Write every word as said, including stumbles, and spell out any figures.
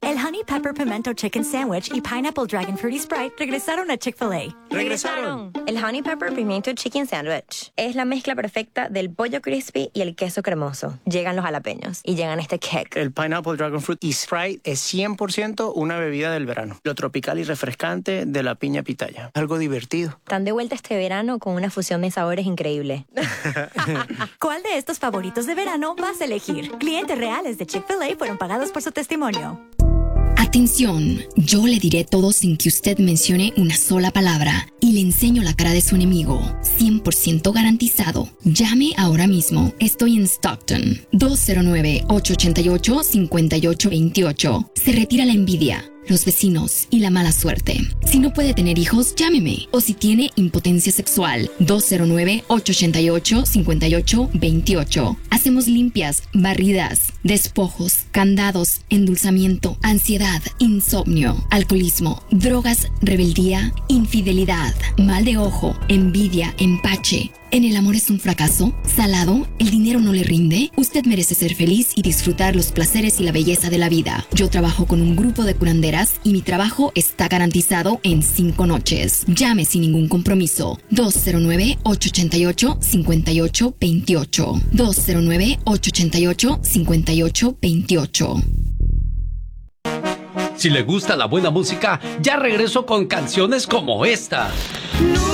El Honey Pepper Pimento Chicken Sandwich y Pineapple Dragon Fruity Sprite regresaron a Chick-fil-A. ¡Regresaron! El Honey Pepper Pimento Chicken Sandwich es la mezcla perfecta del pollo crispy y el queso cremoso. Llegan los jalapeños y llegan este kick. El Pineapple Dragon Fruit y Sprite es cien por ciento una bebida del verano. Lo tropical y refrescante de la piña pitaya. Algo divertido. Están de vuelta este verano con una fusión de sabores increíble. ¿Cuál de estos favoritos de verano vas a elegir? Clientes reales de Chick-fil-A fueron pagados por su testimonio. Atención, yo le diré todo sin que usted mencione una sola palabra y le enseño la cara de su enemigo. cien por ciento garantizado. Llame ahora mismo. Estoy en Stockton. dos cero nueve, ocho ocho ocho, cinco ocho dos ocho. Se retira la envidia, los vecinos y la mala suerte. Si no puede tener hijos, llámeme. O si tiene impotencia sexual, dos cero nueve, ocho ocho ocho, cinco ocho dos ocho. Hacemos limpias, barridas, despojos, candados, endulzamiento, ansiedad, insomnio, alcoholismo, drogas, rebeldía, infidelidad, mal de ojo, envidia, empache. ¿En el amor es un fracaso? ¿Salado? ¿El dinero no le rinde? Usted merece ser feliz y disfrutar los placeres y la belleza de la vida. Yo trabajo con un grupo de curanderas y mi trabajo está garantizado en cinco noches. Llame sin ningún compromiso. dos cero nueve, ocho ocho ocho, cinco ocho dos ocho. dos cero nueve, ocho ocho ocho, cinco ocho dos ocho. Si le gusta la buena música, ya regreso con canciones como esta.